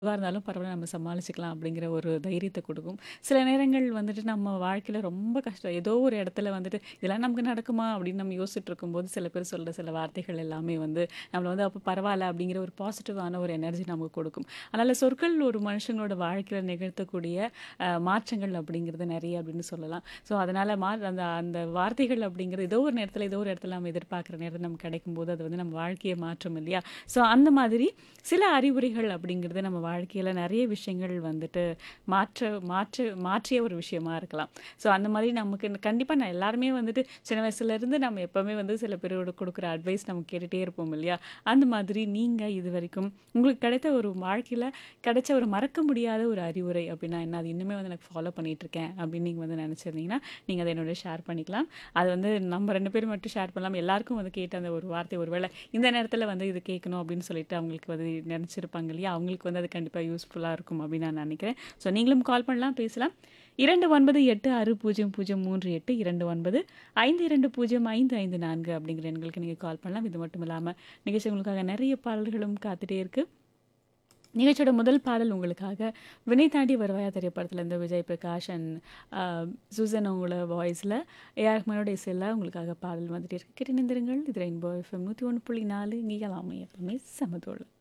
எதுவா இருந்தாலும் பரவால்ல நம்ம சமாளிச்சுக்கலாம் அப்படிங்கிற ஒரு தைரியத்த குடுக்கும். சில நேரங்கள் வந்துட்டு நம்ம வாழ்க்கையில ரொம்ப கஷ்டம். ஏதோ ஒரு இடத்துல வந்துட்டு, "இதெல்லாம் நமக்கு நடக்குமா?" அப்படின்னு நம்ம யோசிச்சுட்டு இருக்கும்போது, சில பேர் சொல்ற சில வார்த்தைகள் எல்லாமே வந்து நம்மள வந்து அப்ப பரவால்ல அப்படிங்கிற ஒரு பாசிட்டிவான ஒரு எனர்ஜி நமக்கு கொடுக்கும். அதனால சொற்கள் ஒரு மனுஷங்களோட வாழ்க்கையில நிகழ்த்தக்கூடிய மாற்றங்கள் அப்படிங்கிறது நெறைய அப்படின்னு சொல்லலாம். ஸோ அதனால அந்த அந்த வார்த்தைகள் அப்படிங்கிறது ஏதோ ஒரு நேரத்துல, ஏதோ ஒரு இடத்துல நம்ம எதிர்பார்க்குற நேரத்துல நமக்கு கிடைக்கும்போது, அது வந்து நம்ம வாழ்க்கைய மாற்றும் இல்லையா? ஸோ அந்த மாதிரி சில அறிவுரைகள் அப்படிங்கிறது நம்ம வாழ்க்கையில நெறைய விஷயங்கள் வந்துட்டு மாற்றிய ஒரு விஷயமா இருக்கலாம். ஸோ அந்த மாதிரி நமக்கு கண்டிப்பா நான் எல்லாருமே வந்துட்டு சின்ன வயசுலேருந்து நம்ம எப்பவுமே வந்து சில பேரோட குடுக்குற அட்வைஸ் நம்ம கேட்டுட்டே இருப்போம் இல்லையா? அந்த மாதிரி நீங்க இதுவரைக்கும் உங்களுக்கு கிடைத்த ஒரு வாழ்க்கையில கிடைச்ச ஒரு மறக்க முடியாத ஒரு அறிவுரை அப்படின்னா என்ன? அது இன்னுமே வந்து எனக்கு ஃபாலோ பண்ணிட்டுருக்கேன் அப்படின்னு நீங்க வந்து நெனச்சிருந்தீங்கன்னா, நீங்க அத என்னோட ஷேர் பண்ணிக்கலாம். அது வந்து நம்ம 2 பேரும் மட்டும் ஷேர் பண்ணலாம. எல்லாருக்கும் வந்து கேட்ட அந்த ஒரு வார்த்தை ஒரு வேள இந்த நேரத்தில வந்து இது கேட்கணும் அப்படின்னு சொல்லிட்டு அவங்களுக்கு வந்து நினச்சிருப்பாங்க இல்லையா? அவங்களுக்கு வந்து அது கண்டிப்பா யூஸ்ஃபுல்லா இருக்கும் அப்படின்னு நான் நினைக்கிறேன். ஸோ நீங்களும் கால் பண்ணலாம், பேசலாம். 29860038 2952055554 அப்படிங்கிற எண்களுக்கு நீங்க கால் பண்ணலாம். இது மட்டும் இல்லாம நிகழ்ச்சி உங்களுக்காக நிறைய பாடல்களும் காத்துட்டே இருக்கு. நிகழ்ச்சியோட முதல் பாடல் உங்களுக்காக "விண்ணை தாண்டி வருவாயா" திரைப்படத்திலேருந்து Vijay Prakash and a Susan அவங்களோட வாய்ஸ்ல ஏஆர் ரஹ்மானோட இசையில உங்களுக்காக பாடல் வந்துட்டே இருக்கு. கேட்டு இணைந்திருங்கள். இது ரெயின்போ எஃப்எம் 101.4 இங்கே எல்லாமே எப்பவுமே சமதோள்.